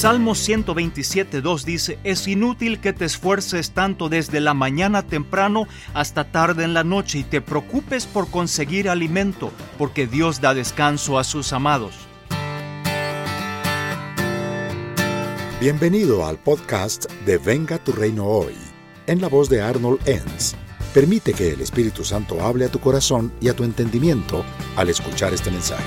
Salmo 127:2 dice: es inútil que te esfuerces tanto desde la mañana temprano hasta tarde en la noche y te preocupes por conseguir alimento, porque Dios da descanso a sus amados. Bienvenido al podcast de Venga tu Reino Hoy, en la voz de Arnold Enns. Permite que el Espíritu Santo hable a tu corazón y a tu entendimiento al escuchar este mensaje.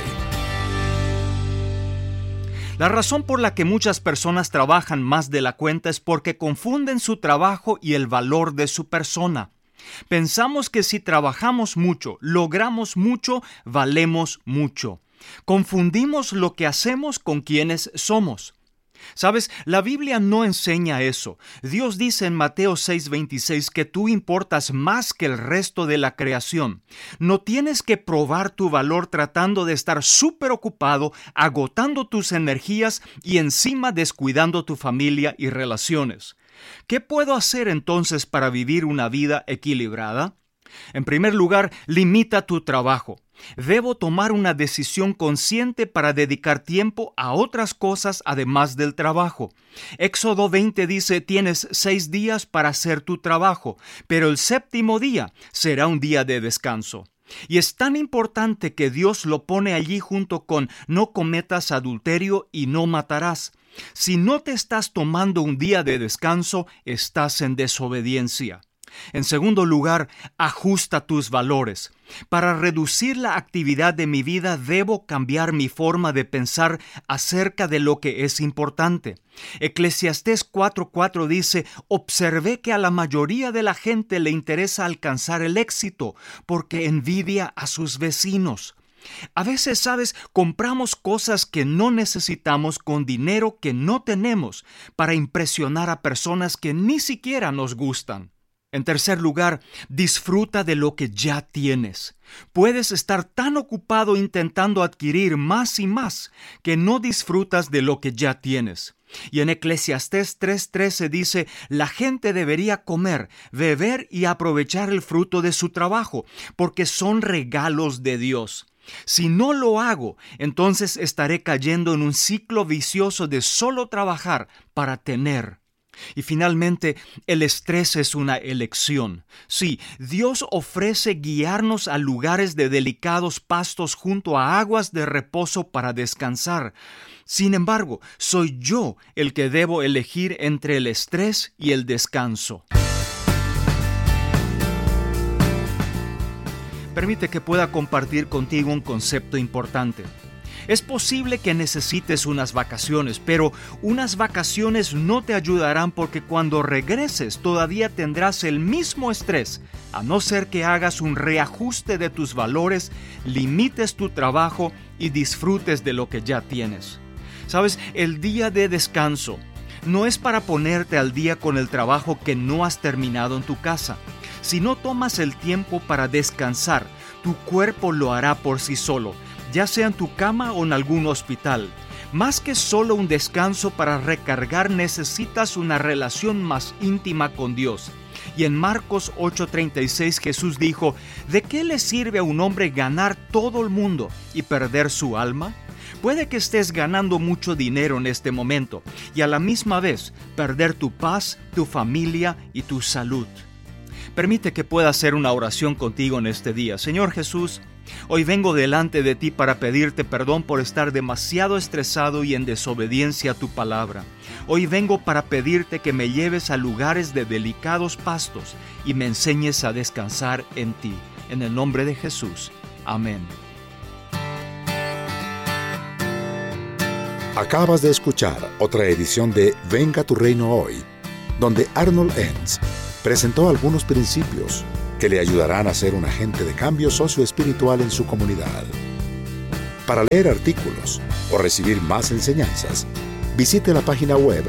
La razón por la que muchas personas trabajan más de la cuenta es porque confunden su trabajo y el valor de su persona. Pensamos que si trabajamos mucho, logramos mucho, valemos mucho. Confundimos lo que hacemos con quienes somos. ¿Sabes? La Biblia no enseña eso. Dios dice en Mateo 6:26 que tú importas más que el resto de la creación. No tienes que probar tu valor tratando de estar súper ocupado, agotando tus energías y encima descuidando tu familia y relaciones. ¿Qué puedo hacer entonces para vivir una vida equilibrada? En primer lugar, limita tu trabajo. Debo tomar una decisión consciente para dedicar tiempo a otras cosas además del trabajo. Éxodo 20 dice: tienes 6 días para hacer tu trabajo, pero el séptimo día será un día de descanso. Y es tan importante que Dios lo pone allí junto con no cometas adulterio y no matarás. Si no te estás tomando un día de descanso, estás en desobediencia. En segundo lugar, ajusta tus valores. Para reducir la actividad de mi vida, debo cambiar mi forma de pensar acerca de lo que es importante. Eclesiastés 4:4 dice: observé que a la mayoría de la gente le interesa alcanzar el éxito porque envidia a sus vecinos. A veces, ¿sabes?, compramos cosas que no necesitamos con dinero que no tenemos para impresionar a personas que ni siquiera nos gustan. En tercer lugar, disfruta de lo que ya tienes. Puedes estar tan ocupado intentando adquirir más y más que no disfrutas de lo que ya tienes. Y en Eclesiastés 3:13 dice: la gente debería comer, beber y aprovechar el fruto de su trabajo, porque son regalos de Dios. Si no lo hago, entonces estaré cayendo en un ciclo vicioso de solo trabajar para tener. Y finalmente, el estrés es una elección. Sí, Dios ofrece guiarnos a lugares de delicados pastos junto a aguas de reposo para descansar. Sin embargo, soy yo el que debo elegir entre el estrés y el descanso. Permite que pueda compartir contigo un concepto importante. Es posible que necesites unas vacaciones, pero unas vacaciones no te ayudarán porque cuando regreses todavía tendrás el mismo estrés, a no ser que hagas un reajuste de tus valores, limites tu trabajo y disfrutes de lo que ya tienes. ¿Sabes? El día de descanso no es para ponerte al día con el trabajo que no has terminado en tu casa. Si no tomas el tiempo para descansar, tu cuerpo lo hará por sí solo, ya sea en tu cama o en algún hospital. Más que solo un descanso para recargar, necesitas una relación más íntima con Dios. Y en Marcos 8:36 Jesús dijo: ¿de qué le sirve a un hombre ganar todo el mundo y perder su alma? Puede que estés ganando mucho dinero en este momento y a la misma vez perder tu paz, tu familia y tu salud. Permite que pueda hacer una oración contigo en este día. Señor Jesús, hoy vengo delante de ti para pedirte perdón por estar demasiado estresado y en desobediencia a tu palabra. Hoy vengo para pedirte que me lleves a lugares de delicados pastos y me enseñes a descansar en ti. En el nombre de Jesús. Amén. Acabas de escuchar otra edición de Venga tu Reino Hoy, donde Arnold Enns presentó algunos principios que le ayudarán a ser un agente de cambio socioespiritual en su comunidad. Para leer artículos o recibir más enseñanzas, visite la página web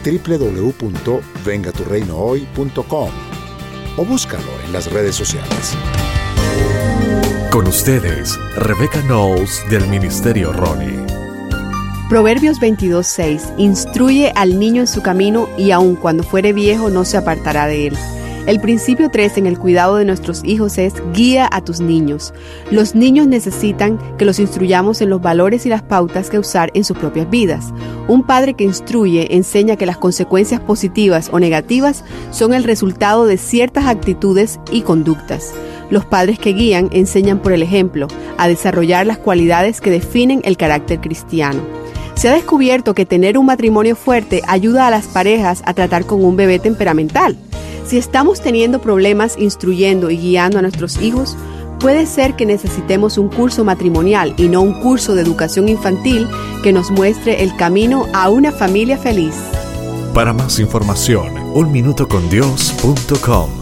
www.vengaturreinohoy.com o búscalo en las redes sociales. Con ustedes, Rebecca Knowles del Ministerio Ronnie. Proverbios 22:6 Instruye al niño en su camino y aun cuando fuere viejo no se apartará de él. El principio 3 en el cuidado de nuestros hijos es guía a tus niños. Los niños necesitan que los instruyamos en los valores y las pautas que usar en sus propias vidas. Un padre que instruye enseña que las consecuencias positivas o negativas son el resultado de ciertas actitudes y conductas. Los padres que guían enseñan por el ejemplo a desarrollar las cualidades que definen el carácter cristiano. Se ha descubierto que tener un matrimonio fuerte ayuda a las parejas a tratar con un bebé temperamental. Si estamos teniendo problemas instruyendo y guiando a nuestros hijos, puede ser que necesitemos un curso matrimonial y no un curso de educación infantil que nos muestre el camino a una familia feliz. Para más información, unminutocondios.com.